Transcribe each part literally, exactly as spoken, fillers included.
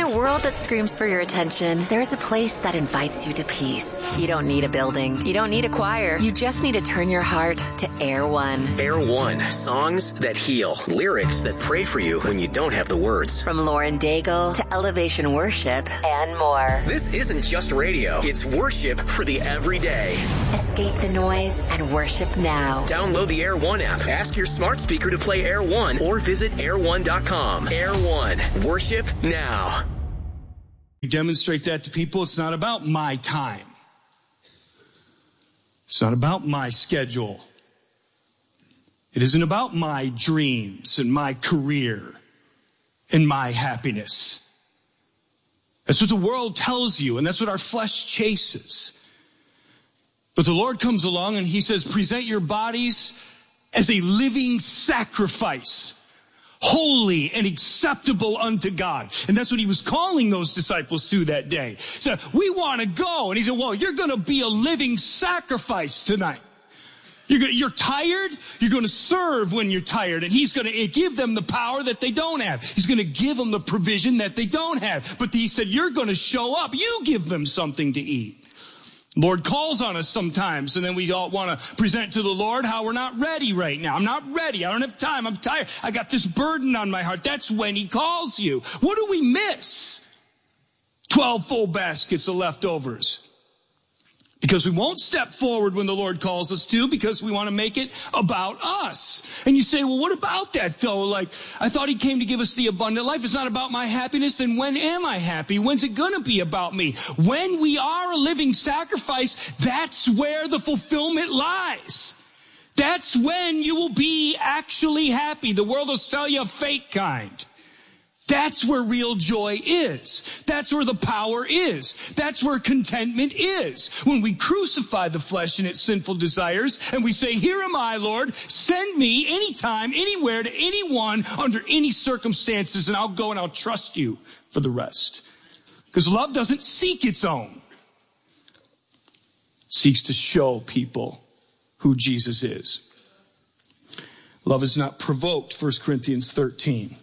a world that screams for your attention, there's a place that invites you to peace. You don't need a building. You don't need a choir. You just need to turn your heart to Air One. Air One. Songs that heal. Lyrics that pray for you when you don't have the words. From Lauren Daigle to Elevation Worship and more. This isn't just radio. It's worship for the everyday. Escape the noise and worship now. Download the Air One app. Ask your smart speaker to play Air One or visit air one dot com. Air One. Worship now. You demonstrate that to people. It's not about my time. It's not about my schedule. It isn't about my dreams and my career and my happiness. That's what the world tells you, and that's what our flesh chases. But the Lord comes along and he says, present your bodies as a living sacrifice, holy and acceptable unto God. And that's what he was calling those disciples to that day. So we want to go. And he said, well, you're going to be a living sacrifice tonight. You're, gonna, you're tired. You're going to serve when you're tired. And he's going to give them the power that they don't have. He's going to give them the provision that they don't have. But he said, you're going to show up. You give them something to eat. Lord calls on us sometimes, and then we all want to present to the Lord how we're not ready right now. I'm not ready. I don't have time. I'm tired. I got this burden on my heart. That's when he calls you. What do we miss? Twelve full baskets of leftovers. Because we won't step forward when the Lord calls us to, because we want to make it about us. And you say, well, what about that, Phil? Like, I thought he came to give us the abundant life. It's not about my happiness. Then when am I happy? When's it going to be about me? When we are a living sacrifice, that's where the fulfillment lies. That's when you will be actually happy. The world will sell you a fake kind. That's where real joy is. That's where the power is. That's where contentment is. When we crucify the flesh and its sinful desires and we say, here am I, Lord, send me anytime, anywhere, to anyone, under any circumstances, and I'll go and I'll trust you for the rest. Because love doesn't seek its own. It seeks to show people who Jesus is. Love is not provoked, First Corinthians thirteen.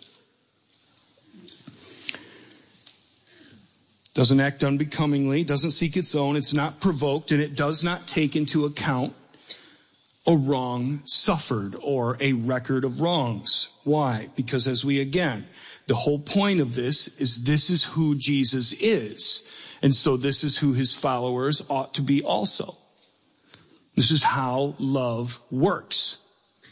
Doesn't act unbecomingly, doesn't seek its own, it's not provoked, and it does not take into account a wrong suffered or a record of wrongs. Why? Because as we, again, the whole point of this is this is who Jesus is. And so this is who his followers ought to be also. This is how love works.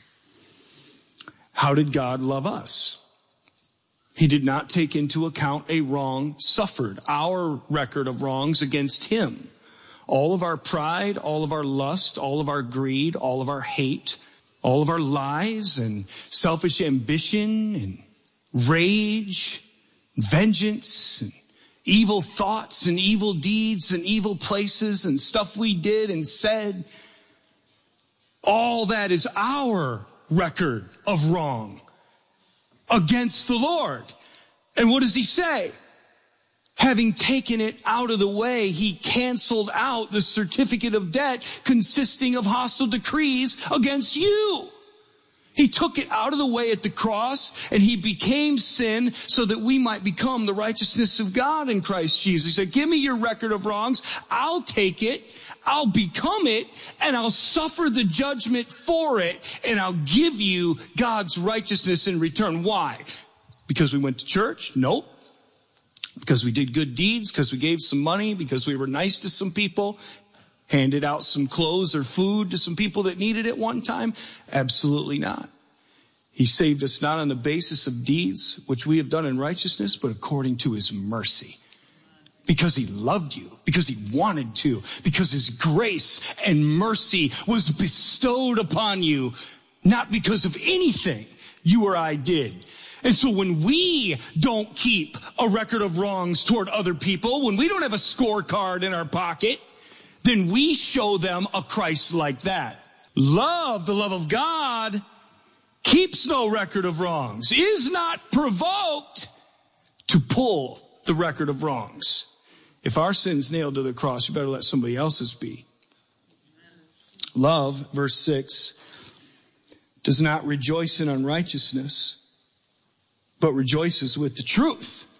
How did God love us? He did not take into account a wrong suffered, our record of wrongs against him. All of our pride, all of our lust, all of our greed, all of our hate, all of our lies and selfish ambition and rage, vengeance, and evil thoughts and evil deeds and evil places and stuff we did and said. All that is our record of wrong against the Lord. And what does he say? Having taken it out of the way, he canceled out the certificate of debt consisting of hostile decrees against you. He took it out of the way at the cross, and he became sin so that we might become the righteousness of God in Christ Jesus. He said, give me your record of wrongs. I'll take it. I'll become it, and I'll suffer the judgment for it, and I'll give you God's righteousness in return. Why? Because we went to church? Nope. Because we did good deeds? Because we gave some money? Because we were nice to some people? Handed out some clothes or food to some people that needed it one time? Absolutely not. He saved us not on the basis of deeds, which we have done in righteousness, but according to his mercy. Because he loved you, because he wanted to, because his grace and mercy was bestowed upon you, not because of anything you or I did. And so when we don't keep a record of wrongs toward other people, when we don't have a scorecard in our pocket, then we show them a Christ like that. Love, the love of God, keeps no record of wrongs, is not provoked to pull the record of wrongs. If our sin's nailed to the cross, you better let somebody else's be. Love, verse six, does not rejoice in unrighteousness, but rejoices with the truth.